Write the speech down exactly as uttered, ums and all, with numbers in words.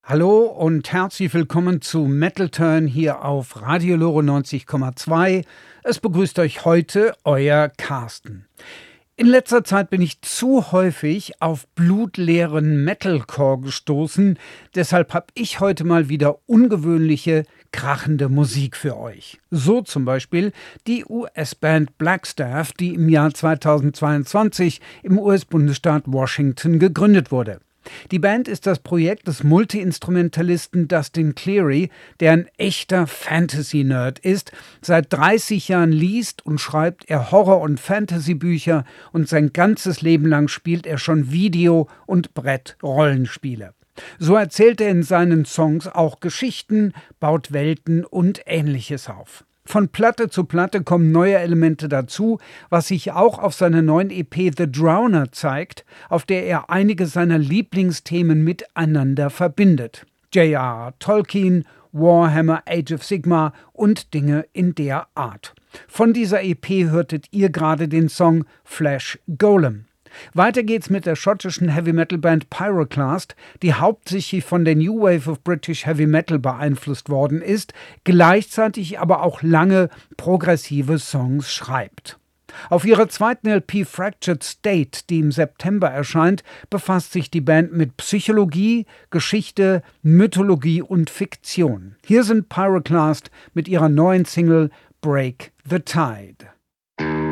Hallo und herzlich willkommen zu Metal Turn hier auf Radio Lore neunzig Komma zwei. Es begrüßt euch heute euer Carsten. In letzter Zeit bin ich zu häufig auf blutleeren Metalcore gestoßen, deshalb habe ich heute mal wieder ungewöhnliche, krachende Musik für euch. So zum Beispiel die U S-Band Blackstaff, die im Jahr zweitausendzweiundzwanzig im U S-Bundesstaat Washington gegründet wurde. Die Band ist das Projekt des Multi-Instrumentalisten Dustin Cleary, der ein echter Fantasy-Nerd ist. Seit dreißig Jahren liest und schreibt er Horror- und Fantasy-Bücher und sein ganzes Leben lang spielt er schon Video- und Brett-Rollenspiele. So erzählt er in seinen Songs auch Geschichten, baut Welten und Ähnliches auf. Von Platte zu Platte kommen neue Elemente dazu, was sich auch auf seiner neuen E P The Drowner zeigt, auf der er einige seiner Lieblingsthemen miteinander verbindet. J R R. Tolkien, Warhammer, Age of Sigmar und Dinge in der Art. Von dieser E P hörtet ihr gerade den Song Flesh Golem. Weiter geht's mit der schottischen Heavy-Metal-Band Pyroclast, die hauptsächlich von der New Wave of British Heavy Metal beeinflusst worden ist, gleichzeitig aber auch lange progressive Songs schreibt. Auf ihrer zweiten L P Fractured State, die im September erscheint, befasst sich die Band mit Psychologie, Geschichte, Mythologie und Fiktion. Hier sind Pyroclast mit ihrer neuen Single Break the Tide.